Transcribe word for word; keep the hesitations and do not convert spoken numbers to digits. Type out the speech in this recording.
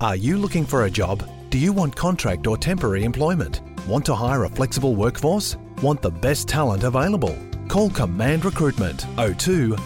Are you looking for a job? Do you want contract or temporary employment? Want to hire a flexible workforce? Want the best talent available? Call Command Recruitment oh two